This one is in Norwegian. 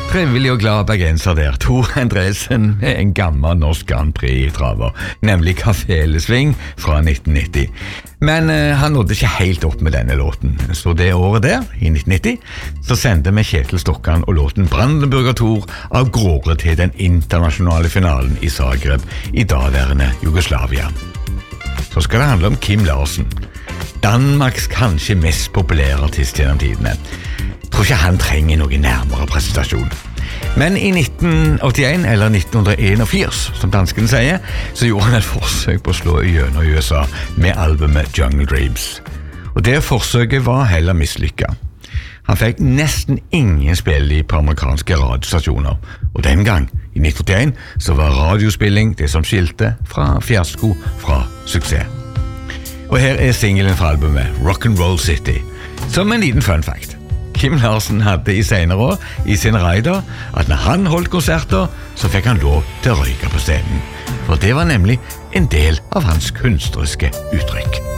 Trivelig og glad bergenser der, Tor Endresen med en gammel norsk Grand Prix-traver, nemlig Kafelesving fra 1990. Men han nådde ikke helt opp med denne låten, så det året der, i 1990, så sendte vi Kjetil Stokkan og låten Brandenburger Tor av Gråre til den internasjonale finalen i Zagreb i daværende Jugoslavia. Så skal det handle om Kim Larsen, Danmarks kanskje mest populære artist gjennom tidene. Jeg tror ikke han trenger noen nærmere presentasjon. Men i 1981 eller 1981, som danskene sier, så gjorde han et forsøk på å slå igjennom i USA med albumet Jungle Dreams. Og det forsøket var heller mislykket. Han fikk nesten ingen spill på amerikanske radiostasjoner, og den gang, i 1981, så var radiospilling det som skilte fra fiasko fra suksess. Og her er singelen fra albumet Rock'n'Roll City, som en liten fun fact. Kim Larsen hadde i senere år i sin rider at når han holdt konserter, så fikk han lov til å røyke på scenen. For det var nemlig en del av hans kunstneriske uttrykk.